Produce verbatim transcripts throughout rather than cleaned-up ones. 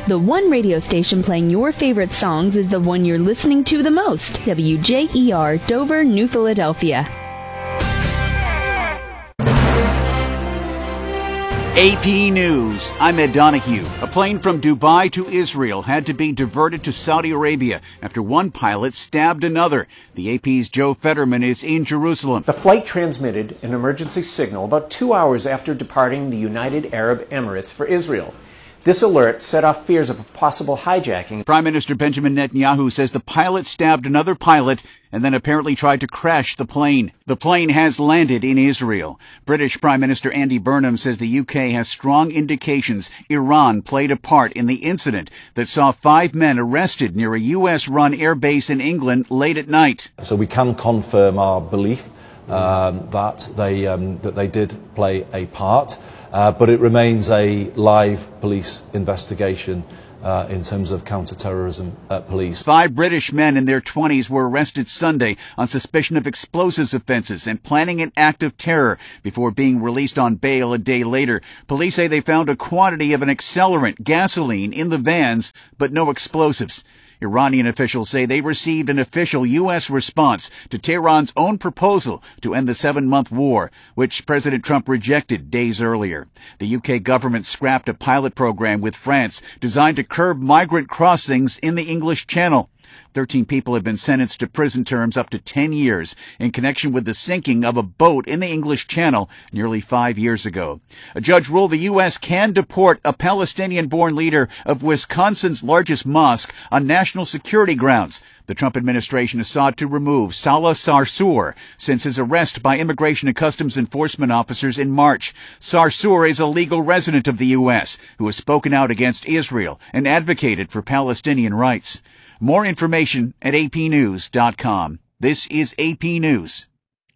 The one radio station playing your favorite songs is the one you're listening to the most. W J E R, Dover, New Philadelphia. A P News. I'm Ed Donahue. A plane from Dubai to Israel had to be diverted to Saudi Arabia after one pilot stabbed another. The A P's Joe Fetterman is in Jerusalem. The flight transmitted an emergency signal about two hours after departing the United Arab Emirates for Israel. This alert set off fears of a possible hijacking. Prime Minister Benjamin Netanyahu says the pilot stabbed another pilot and then apparently tried to crash the plane. The plane has landed in Israel. British Prime Minister Andy Burnham says the U K has strong indications Iran played a part in the incident that saw five men arrested near a U S-run airbase in England late at night. So we can confirm our belief um, that they um, that they did play a part. Uh, but it remains a live police investigation uh, in terms of counter-terrorism uh, police. Five British men in their twenties were arrested Sunday on suspicion of explosives offenses and planning an act of terror before being released on bail a day later. Police say they found a quantity of an accelerant, gasoline, in the vans, but no explosives. Iranian officials say they received an official U S response to Tehran's own proposal to end the seven-month war, which President Trump rejected days earlier. The U K government scrapped a pilot program with France designed to curb migrant crossings in the English Channel. Thirteen people have been sentenced to prison terms up to ten years in connection with the sinking of a boat in the English Channel nearly five years ago. A judge ruled the U S can deport a Palestinian-born leader of Wisconsin's largest mosque on national security grounds. The Trump administration has sought to remove Salah Sarsour since his arrest by Immigration and Customs Enforcement officers in March. Sarsour is a legal resident of the U S who has spoken out against Israel and advocated for Palestinian rights. More information at A P news dot com. This is A P News.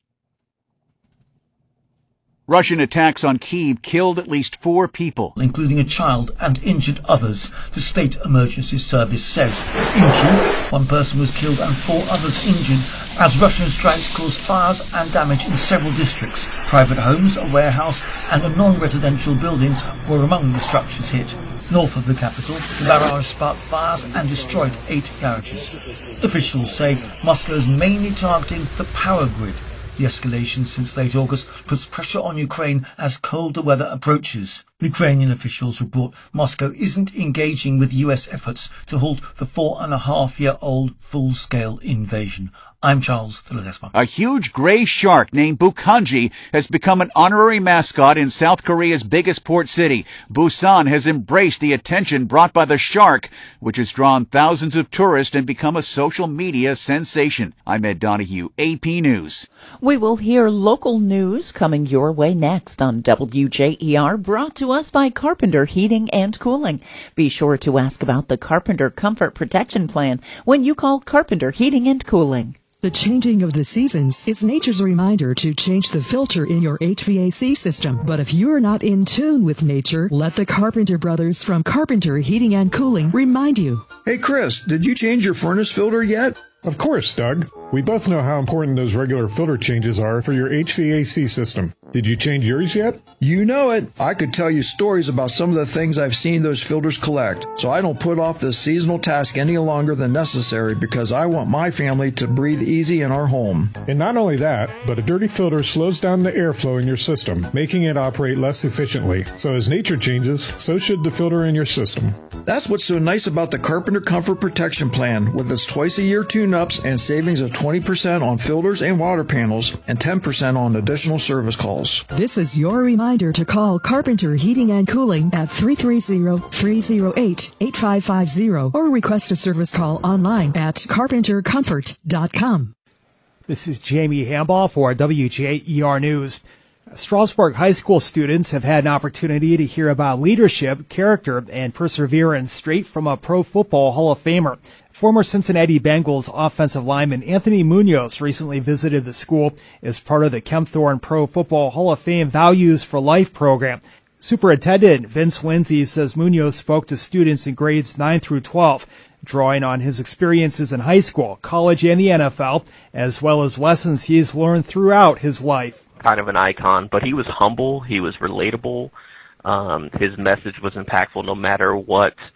Russian attacks on Kyiv killed at least four people, including a child, and injured others, the State Emergency Service says. In Kyiv, one person was killed and four others injured as Russian strikes caused fires and damage in several districts. Private homes, a warehouse and a non-residential building were among the structures hit. North of the capital, the barrage sparked fires and destroyed eight garages. Officials say Moscow is mainly targeting the power grid. The escalation since late August puts pressure on Ukraine as colder weather approaches. Ukrainian officials report Moscow isn't engaging with U S efforts to halt the four and a half year old full-scale invasion. I'm Charles de Ledesma. A huge gray shark named Bukhanji has become an honorary mascot in South Korea's biggest port city. Busan has embraced the attention brought by the shark, which has drawn thousands of tourists and become a social media sensation. I'm Ed Donahue, A P News. We will hear local news coming your way next on W J E R, brought to us by Carpenter Heating and Cooling. Be sure to ask about the Carpenter Comfort Protection Plan when you call Carpenter Heating and Cooling. The changing of the seasons is nature's reminder to change the filter in your H V A C system. But if you're not in tune with nature, let the Carpenter brothers from Carpenter Heating and Cooling remind you. Hey, Chris, did you change your furnace filter yet? Of course, Doug. We both know how important those regular filter changes are for your H V A C system. Did you change yours yet? You know it. I could tell you stories about some of the things I've seen those filters collect, so I don't put off this seasonal task any longer than necessary because I want my family to breathe easy in our home. And not only that, but a dirty filter slows down the airflow in your system, making it operate less efficiently. So as nature changes, so should the filter in your system. That's what's so nice about the Carpenter Comfort Protection Plan, with its twice-a-year tune-ups and savings of twenty percent on filters and water panels and ten percent on additional service calls. This is your reminder to call Carpenter Heating and Cooling at three three zero, three zero eight, eight five five zero or request a service call online at carpenter comfort dot com. This is Jamie Hambaugh for W J E R News. Strasburg High School students have had an opportunity to hear about leadership, character, and perseverance straight from a Pro Football Hall of Famer. Former Cincinnati Bengals offensive lineman Anthony Munoz recently visited the school as part of the Kempthorne Pro Football Hall of Fame Values for Life program. Superintendent Vince Lindsay says Munoz spoke to students in grades nine through twelve, drawing on his experiences in high school, college, and the N F L, as well as lessons he has learned throughout his life. Kind of an icon, but he was humble, he was relatable, um, his message was impactful no matter what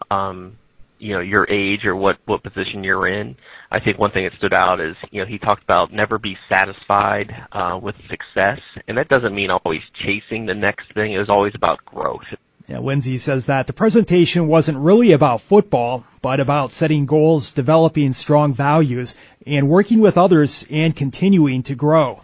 um, you know, your age or what, what position you're in. I think one thing that stood out is, you know, he talked about never be satisfied uh, with success, and that doesn't mean always chasing the next thing. It was always about growth. Yeah, Lindsay says that the presentation wasn't really about football, but about setting goals, developing strong values, and working with others and continuing to grow.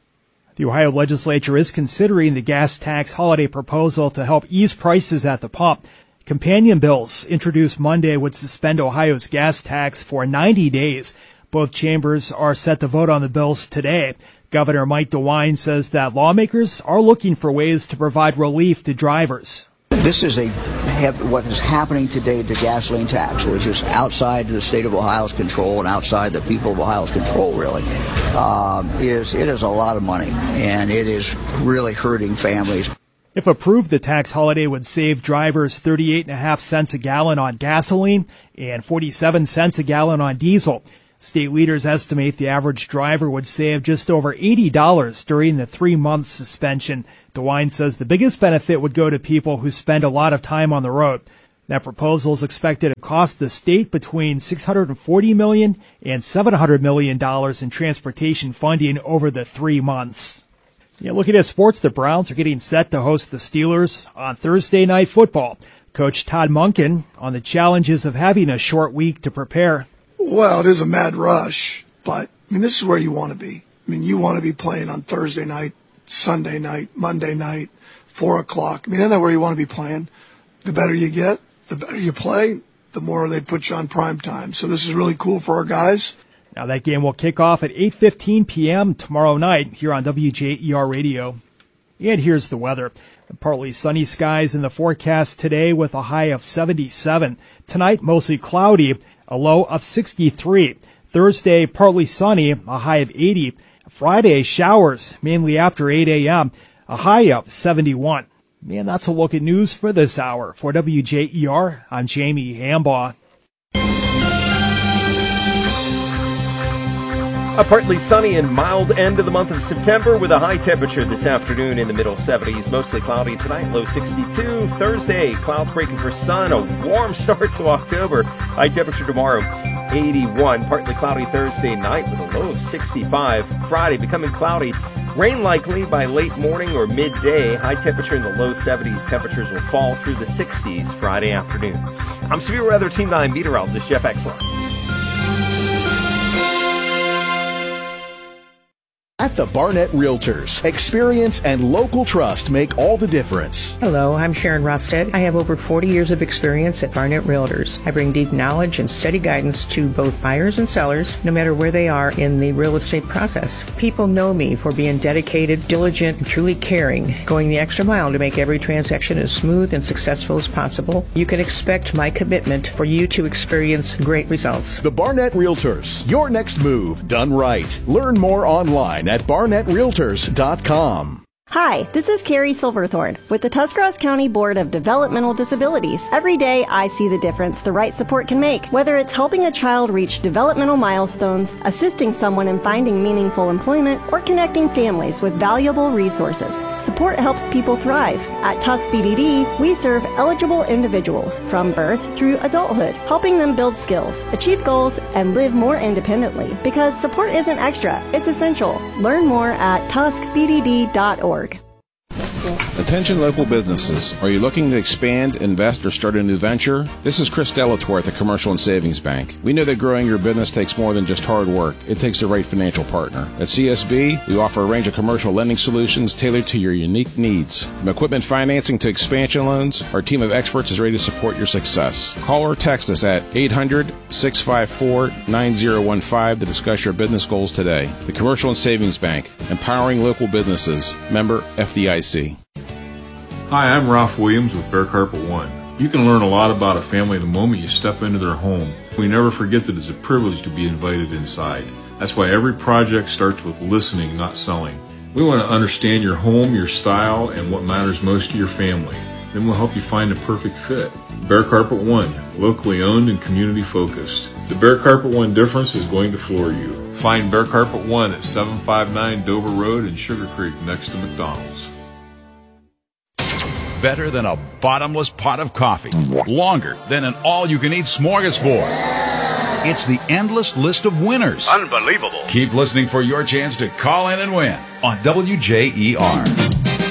The Ohio legislature is considering the gas tax holiday proposal to help ease prices at the pump. Companion bills introduced Monday would suspend Ohio's gas tax for ninety days. Both chambers are set to vote on the bills today. Governor Mike DeWine says that lawmakers are looking for ways to provide relief to drivers. This is a what is happening today to gasoline tax, which is outside the state of Ohio's control and outside the people of Ohio's control, really, um, is it is a lot of money, and it is really hurting families. If approved, the tax holiday would save drivers thirty-eight and a half cents a gallon on gasoline and forty-seven cents a gallon on diesel. State leaders estimate the average driver would save just over eighty dollars during the three-month suspension. DeWine says the biggest benefit would go to people who spend a lot of time on the road. That proposal is expected to cost the state between six hundred forty million dollars and seven hundred million dollars in transportation funding over the three months. Yeah, looking at sports, the Browns are getting set to host the Steelers on Thursday Night Football. Coach Todd Monken on the challenges of having a short week to prepare. Well, it is a mad rush, but, I mean, this is where you want to be. I mean, you want to be playing on Thursday night, Sunday night, Monday night, four o'clock. I mean, isn't that where you want to be playing? The better you get, the better you play, the more they put you on prime time. So this is really cool for our guys. Now that game will kick off at eight fifteen p.m. tomorrow night here on W J E R Radio. And here's the weather. Partly sunny skies in the forecast today with a high of seventy-seven. Tonight, mostly cloudy, a low of sixty-three. Thursday, partly sunny, a high of eighty. Friday, showers, mainly after eight a.m., a high of seventy-one. And that's a look at news for this hour. For W J E R, I'm Jamie Hambaugh. A partly sunny and mild end of the month of September with a high temperature this afternoon in the middle seventies. Mostly cloudy tonight, low sixty-two. Thursday, clouds breaking for sun. A warm start to October. High temperature tomorrow, eighty-one. Partly cloudy Thursday night with a low of sixty-five. Friday, becoming cloudy. Rain likely by late morning or midday. High temperature in the low seventies. Temperatures will fall through the sixties Friday afternoon. I'm Severe Weather Team nine meteorologist Jeff Exline. At the Barnett Realtors, experience and local trust make all the difference. Hello, I'm Sharon Rosted. I have over forty years of experience at Barnett Realtors. I bring deep knowledge and steady guidance to both buyers and sellers, no matter where they are in the real estate process. People know me for being dedicated, diligent, and truly caring, going the extra mile to make every transaction as smooth and successful as possible. You can expect my commitment for you to experience great results. The Barnett Realtors, your next move done right. Learn more online at barnett realtors dot com. Hi, this is Carrie Silverthorne with the Tuscarawas County Board of Developmental Disabilities. Every day I see the difference the right support can make, whether it's helping a child reach developmental milestones, assisting someone in finding meaningful employment, or connecting families with valuable resources. Support helps people thrive. At Tusk B D D, we serve eligible individuals from birth through adulthood, helping them build skills, achieve goals, and live more independently. Because support isn't extra, it's essential. Learn more at tusk b d d dot org. Attention local businesses. Are you looking to expand, invest, or start a new venture? This is Chris Delatorre at the Commercial and Savings Bank. We know that growing your business takes more than just hard work. It takes the right financial partner. At C S B, we offer a range of commercial lending solutions tailored to your unique needs. From equipment financing to expansion loans, our team of experts is ready to support your success. Call or text us at eight hundred, six five four, nine zero one five to discuss your business goals today. The Commercial and Savings Bank, empowering local businesses. Member F D I C. Hi, I'm Ralph Williams with Bear Carpet One. You can learn a lot about a family the moment you step into their home. We never forget that it's a privilege to be invited inside. That's why every project starts with listening, not selling. We want to understand your home, your style, and what matters most to your family. Then we'll help you find the perfect fit. Bear Carpet One, locally owned and community focused. The Bear Carpet One difference is going to floor you. Find Bear Carpet One at seven five nine Dover Road in Sugar Creek next to McDonald's. better than a bottomless pot of coffee, longer than an all-you-can-eat smorgasbord. It's the endless list of winners. Unbelievable. Keep listening for your chance to call in and win on W J E R.